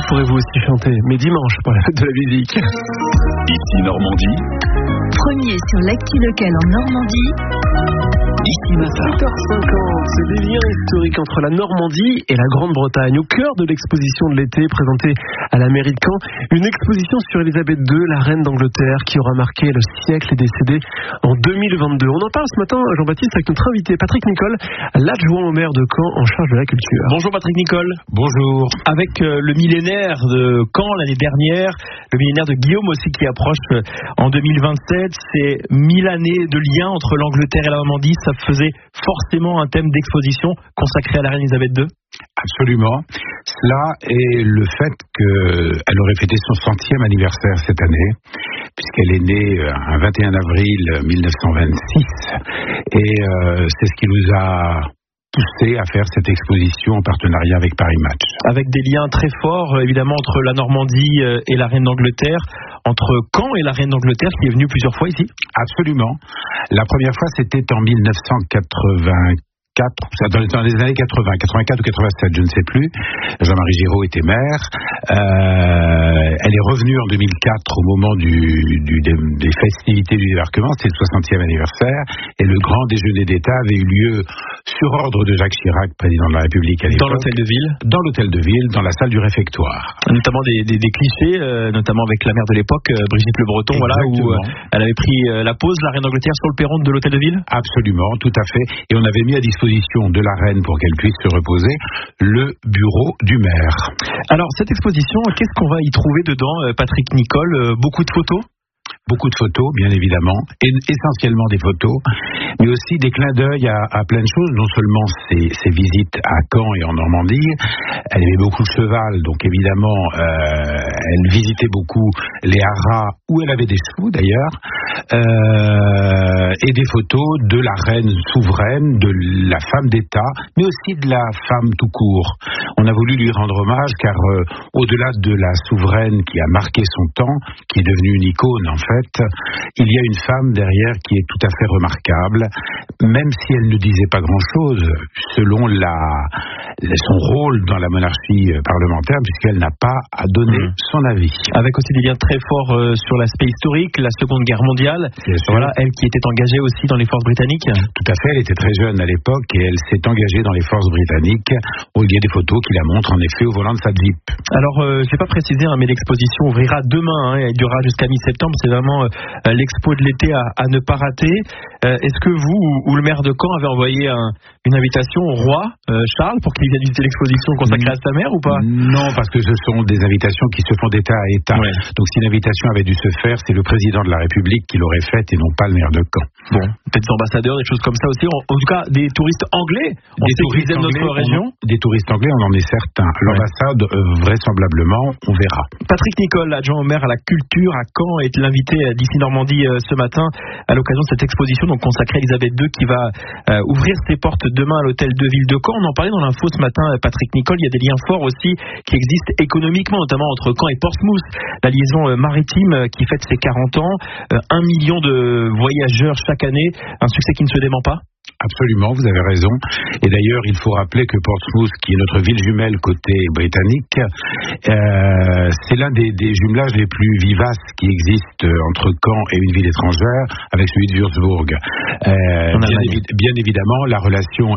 pourrez vous aussi chanter, mais dimanche pour la fête de la musique. Ici Normandie. Premier sur l'actu locale en Normandie. Ici Matin. 8h50, c'est des liens historiques entre la Normandie et la Grande-Bretagne. Au cœur de l'exposition de l'été présentée à la mairie de Caen, une exposition sur Elisabeth II, la reine d'Angleterre, qui aura marqué le siècle et décédée en 2022. On en parle ce matin, Jean-Baptiste, avec notre invité Patrick Nicole, l'adjoint au maire de Caen en charge de la culture. Bonjour Patrick Nicole. Bonjour. Avec le millénaire de Caen l'année dernière, le millénaire de Guillaume aussi qui approche en 2027, c'est 1000 années de lien entre l'Angleterre et la Normandie. Ça faisait forcément un thème d'exposition consacré à la reine Elisabeth II. Absolument. Cela est le fait qu'elle aurait fêté son 100e anniversaire cette année, puisqu'elle est née un 21 avril 1926. Et c'est ce qui nous a poussé à faire cette exposition en partenariat avec Paris Match. Avec des liens très forts, évidemment, entre la Normandie et la reine d'Angleterre, entre Caen et la reine d'Angleterre, qui est venue plusieurs fois ici. Absolument. La première fois, c'était en 1984. Dans les années 80, 84 ou 87, je ne sais plus. Jean-Marie Giraud était maire. Elle est revenue en 2004 au moment des festivités du débarquement, c'était le 60e anniversaire, et le grand déjeuner d'État avait eu lieu sur ordre de Jacques Chirac, président de la République à l'époque. Dans l'hôtel de ville. Dans l'hôtel de ville, dans la salle du réfectoire. Notamment des clichés, notamment avec la maire de l'époque, Brigitte Le Breton, voilà, où elle avait pris la pause, la reine d'Angleterre, sur le perron de l'hôtel de ville. Absolument, tout à fait. Et on avait mis à disposition de la reine pour qu'elle puisse se reposer le bureau du maire. Alors cette exposition, qu'est-ce qu'on va y trouver dedans, Patrick Nicole? Beaucoup de photos? Beaucoup de photos, bien évidemment, et essentiellement des photos, mais aussi des clins d'œil à plein de choses, non seulement ses visites à Caen et en Normandie. Elle aimait beaucoup le cheval, donc évidemment, elle visitait beaucoup les haras, où elle avait des chevaux d'ailleurs, et des photos de la reine souveraine, de la femme d'État, mais aussi de la femme tout court. On a voulu lui rendre hommage, car au-delà de la souveraine qui a marqué son temps, qui est devenue une icône en fait, il y a une femme derrière qui est tout à fait remarquable, même si elle ne disait pas grand-chose selon son rôle dans la monarchie parlementaire, puisqu'elle n'a pas à donner son avis. Avec aussi des liens très forts sur l'aspect historique, la Seconde Guerre mondiale. Voilà, elle qui était engagée aussi dans les forces britanniques. Tout à fait, elle était très jeune à l'époque et elle s'est engagée dans les forces britanniques. Il y a des photos qui la montrent en effet au volant de sa Jeep. Alors, je n'ai pas précisé, mais l'exposition ouvrira demain, elle durera jusqu'à mi-septembre. C'est vraiment l'expo de l'été à ne pas rater. Est-ce que vous ou le maire de Caen avez envoyé une invitation au roi Charles pour qu'il vienne visiter l'exposition consacrée à sa mère ou pas? Non, parce que ce sont des invitations qui se font d'État à État. Ouais. Donc si l'invitation avait dû se faire, c'est le président de la République qui l'aurait faite et non pas le maire de Caen. Bon, peut-être des ambassadeurs, des choses comme ça aussi. En tout cas, des touristes anglais. Des touristes anglais, notre région. Des touristes anglais, on en est certain. L'ambassade, vraisemblablement, on verra. Patrick Nicole, adjoint au maire à la culture à Caen, est l'invité d'ici Normandie ce matin à l'occasion de cette exposition donc consacrée à Elisabeth II qui va ouvrir ses portes demain à l'hôtel de ville de Caen. On en parlait dans l'info ce matin, Patrick Nicole. Il y a des liens forts aussi qui existent économiquement, notamment entre Caen et Portsmouth. La liaison maritime qui fête ses 40 ans, 1 million de voyageurs chaque année, un succès qui ne se dément pas. Absolument, vous avez raison. Et d'ailleurs, il faut rappeler que Portsmouth, qui est notre ville jumelle côté britannique, c'est l'un des jumelages les plus vivaces qui existent entre Caen et une ville étrangère, avec celui de Würzburg. Bien évidemment, la relation